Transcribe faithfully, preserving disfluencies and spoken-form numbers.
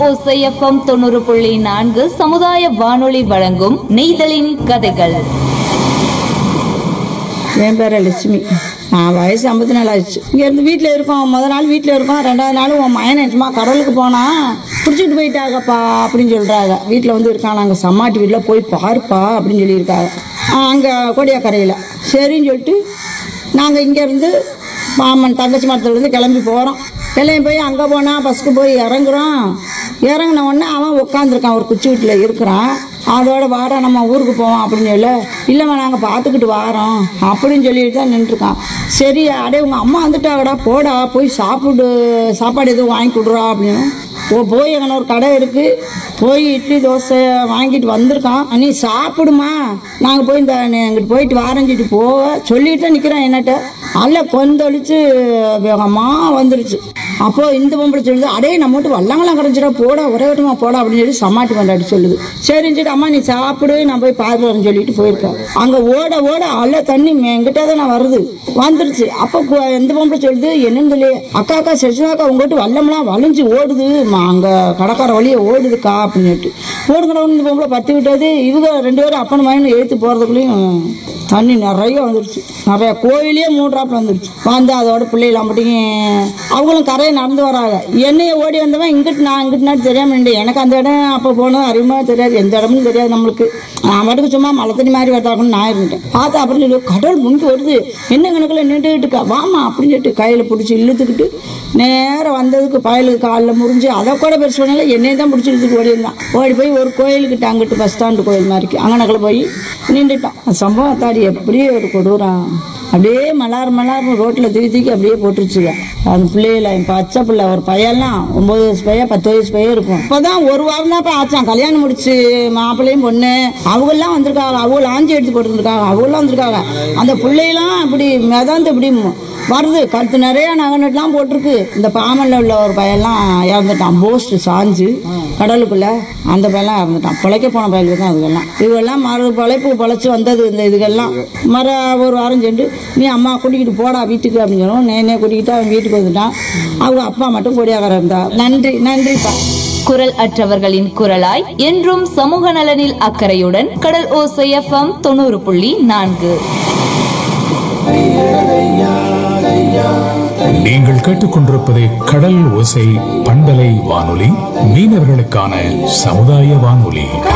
ஓசை எஃப்எம் தொண்ணூறு புள்ளி நான்கு சமுதாய வானொலி வழங்கும் நெய்தலின் கதைகள். என் பேர லட்சுமி. நான் வயசு ஐம்பத்தி நாலு ஆயிடுச்சு. இங்கேருந்து வீட்டில் இருக்கோம். முதல் நாள் வீட்டில் இருக்கோம். ரெண்டாவது நாள் உன் மயனை சும்மா கடலுக்கு போனால் பிடிச்சிட்டு போயிட்டாங்கப்பா அப்படின்னு சொல்கிறாங்க. வீட்டில் வந்து இருக்காங்க. நாங்கள் சம்மாட்டி வீட்டில் போய் பாருப்பா அப்படின்னு சொல்லியிருக்காங்க. அங்கே கோடியாக்கரையில் சரின்னு சொல்லிட்டு நாங்கள் இங்கேருந்து மாமன் தங்கச்சி மரத்துலேருந்து கிளம்பி போகிறோம். கிளம்பி போய் அங்கே போனால் பஸ்ஸுக்கு போய் இறங்குறோம். இறங்கின உடனே அவன் உட்காந்துருக்கான், ஒரு குச்சி வீட்டில் இருக்கிறான். அதோட வார நம்ம ஊருக்கு போவோம் அப்படின்னு சொல்ல, இல்லைம்மா நாங்கள் பார்த்துக்கிட்டு வாரோம் அப்படின்னு சொல்லிட்டு தான் நின்றுருக்கான். சரி அடே உங்கள் அம்மா வந்துட்டாங்கடா, போடா போய் சாப்பிடு, சாப்பாடு எதுவும் வாங்கி கொடுறா அப்படின்னு. ஓ போய் எங்கன்னா ஒரு கடை இருக்குது, போய் இட்லி தோசை வாங்கிட்டு வந்திருக்கான். நீ சாப்பிடுமா, நாங்கள் போய் இந்த எங்கிட்ட போயிட்டு வாரஞ்சிட்டு போக சொல்லிட்டு தான் நிற்கிறேன். என்னட்ட அல்ல கொந்தளிச்சு அம்மா வந்துருச்சு. அப்போ இந்த பொம்பளை சொல்லுது, அடே நம்ம மட்டும் வல்லங்களாம் கிடச்சிடா, போடா ஒரே விட்டமா போடா அப்படின்னு சொல்லி சமாட்டி கொண்டாடி சொல்லுது. சரின்னு சொல்லிட்டு அம்மா நீ சாப்பிடு, நான் போய் பார்த்து வரேன்னு சொல்லிட்டு போயிருக்கேன். அங்கே ஓட ஓட அல்ல தண்ணி என்கிட்ட தான் நான் வருது வந்துருச்சு. அப்போ எந்த பொம்பளை சொல்லுது, என்னன்னு சொல்லி அக்கா அக்கா சரிதாக்கா உங்ககிட்ட வல்லம்லாம் வளைஞ்சு ஓடுது, அங்கே கடற்கரை வழியே ஓடுதுக்கா அப்படின்னு சொல்லிட்டு ஓடுங்கிறவங்க இந்த பொம்பளை பற்றி விட்டது. இவங்க ரெண்டு பேரும் அப்பன் மகன் எழுத்து போகிறதுக்குள்ளேயும் தண்ணி நிறைய வந்துருச்சு. நிறைய கோயிலே மூன்றாப்பில் வந்துருச்சு. வந்து அதோட பிள்ளைகளாம் மட்டும் அவங்களும் கரையை நடந்து வராங்க. என்னைய ஓடி வந்தவன் இங்கிட்டு நான் இங்கிட்டு நாட்டு தெரியாமல் நின்று. எனக்கு அந்த இடம் அப்போ போனோம் அறிமுகமாக தெரியாது, எந்த இடமும் தெரியாது நம்மளுக்கு. நான் மட்டுக்கு சும்மா மழை தண்ணி மாதிரி வரதாக்கணும்னு நான் இருந்துட்டேன். பார்த்தா அப்படின்னு சொல்லி கடல் முன்னுக்கு வருது, என்ன கணக்கில் நின்றுக்கிட்டு வாமா அப்படின்னு சொல்லிட்டு கையில் பிடிச்சி இழுத்துக்கிட்டு நேரம் வந்ததுக்கு பயலுக்கு காலில் முறிஞ்சு அதை கூட பெருசு பண்ணல, என்னையை தான் பிடிச்சி இழுத்துக்கு ஓடி இருந்தான். ஓடி போய் ஒரு கோயிலுக்கிட்ட அங்கிட்டு பஸ் ஸ்டாண்டு கோயில் மாதிரிக்கு அங்கனக்கில் போய் நின்றுட்டான். சம்பவம் தாடி எப்படியே ஒரு கொடூரம். அப்படியே மலார் மலார் ரோட்டில் தூக்கி தூக்கி அப்படியே போட்டுருச்சுங்க. அந்த பிள்ளைகள என் பச்சை பிள்ளை ஒரு பையன்லாம் ஒன்பது வயசு பையன் பத்து வயசு பையன் இருக்கும். இப்போதான் ஒரு வாரம் தான் இப்போ ஆச்சான் கல்யாணம் முடிச்சு. மாப்பிள்ளையும் பொண்ணு அவங்கெல்லாம் வந்திருக்காங்க. அவங்க ஆஞ்சி எடுத்து போட்டுருக்காங்க. அவங்களாம் வந்திருக்காங்க. அந்த பிள்ளையெல்லாம் இப்படி மிதந்து இப்படி வருது, கழுத்து நிறைய நகனெல்லாம் போட்டிருக்கு. இந்த பாமல்ல உள்ள ஒரு பையன்லாம் இறந்துட்டான், போஸ்ட் சாஞ்சு கடலுக்குள்ள. அந்த பையன்லாம் இறந்துட்டான். பிழைக்க போன பயிலுக்கு தான் அதுக்கெல்லாம். இதுவெல்லாம் மறு பிழைப்பு பிழைச்சி வந்தது. இந்த இதுக்கெல்லாம் மர ஒரு வாரம் சென்று நீ அம்மா கூட்டிக்கிட்டு போடா வீட்டுக்கு அப்படின்னு சொல்லுவோம். நேனே கூட்டிக்கிட்டு அவன் வீட்டுக்கு வந்துட்டான். அவங்க அப்பா மட்டும் கொடியாகர இருந்தா. நன்றி நன்றிப்பா. குரல் அற்றவர்களின் குரலாய் என்றும் சமூக நலனில் அக்கறையுடன் கடல் ஓசை எஃப்எம் தொண்ணூறு புள்ளி நான்கு. நீங்கள் கேட்டுக்கொண்டிருப்பது கடல் ஓசை பண்பலை வானொலி, மீனவர்களுக்கான சமுதாய வானொலி.